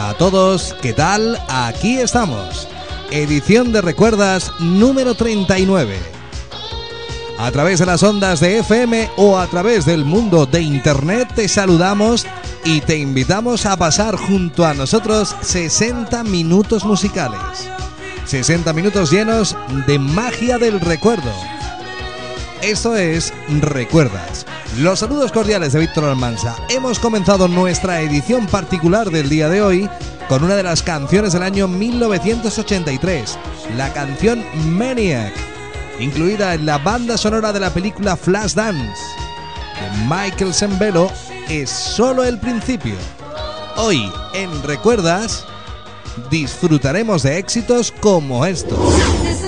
Hola a todos, ¿qué tal? Aquí estamos. Edición de Recuerdas número 39. A través de las ondas de FM o a través del mundo de Internet te saludamos y te invitamos a pasar junto a nosotros 60 minutos musicales. 60 minutos llenos de magia del recuerdo. Esto es Recuerdas. Los saludos cordiales de Víctor Almansa. Hemos comenzado nuestra edición particular del día de hoy con una de las canciones del año 1983, la canción Maniac, incluida en la banda sonora de la película Flashdance de Michael Sembello. Es solo el principio. Hoy en Recuerdas disfrutaremos de éxitos como estos.